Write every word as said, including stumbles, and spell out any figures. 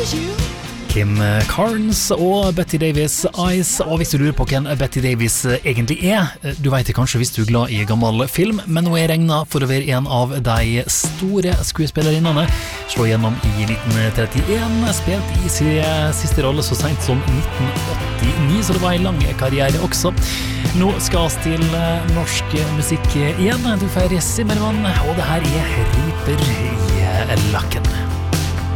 Kim Carnes og Betty Davis Eyes. Og hvis du lurer på hvem Betty Davis egentlig er, du vet det kanskje hvis du er glad i gammel film, men hun er regnet for å være en av de store skuespillerinnene. Slå gjennom i nitten trettien, spilt i sin siste rolle så sent som nitten åttini, så det var en lang karriere også. Nå skal vi til norsk musikk igjen. Du får Simmermann, og det her er Riper i lakken.